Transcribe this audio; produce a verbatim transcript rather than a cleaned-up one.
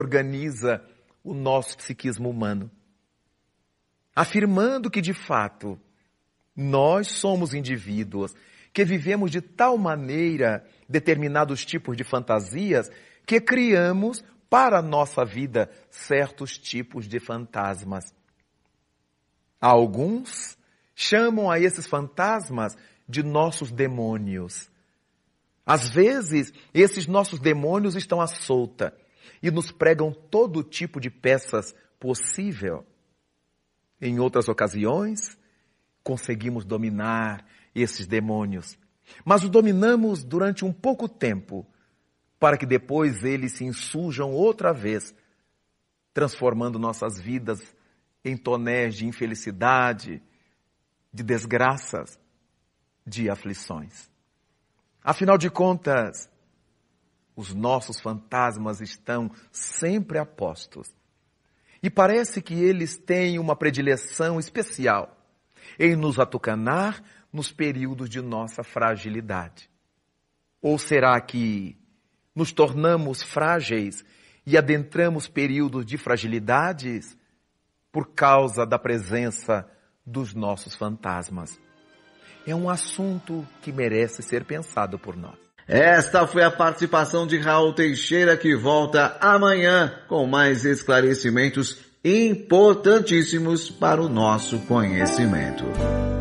organiza o nosso psiquismo humano, afirmando que, de fato, nós somos indivíduos que vivemos de tal maneira determinados tipos de fantasias que criamos para a nossa vida certos tipos de fantasmas. Alguns chamam a esses fantasmas de nossos demônios. Às vezes, esses nossos demônios estão à solta e nos pregam todo tipo de peças possível. Em outras ocasiões, conseguimos dominar esses demônios, mas os dominamos durante um pouco tempo, para que depois eles se insurjam outra vez, transformando nossas vidas em tonéis de infelicidade, de desgraças, de aflições. Afinal de contas, os nossos fantasmas estão sempre a postos. E parece que eles têm uma predileção especial em nos atucanar nos períodos de nossa fragilidade. Ou será que nos tornamos frágeis e adentramos períodos de fragilidades por causa da presença dos nossos fantasmas? É um assunto que merece ser pensado por nós. Esta foi a participação de Raul Teixeira, que volta amanhã com mais esclarecimentos importantíssimos para o nosso conhecimento.